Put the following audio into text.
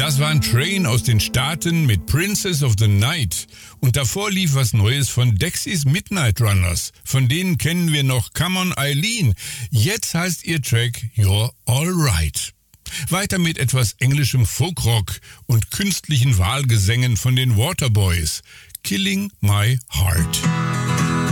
Das war ein Train aus den Staaten mit Princess of the Night. Und davor lief was Neues von Dexys Midnight Runners. Von denen kennen wir noch Come on Eileen. Jetzt heißt ihr Track You're Alright. Weiter mit etwas englischem Folkrock und künstlichen Wahlgesängen von den Waterboys. Killing My Heart.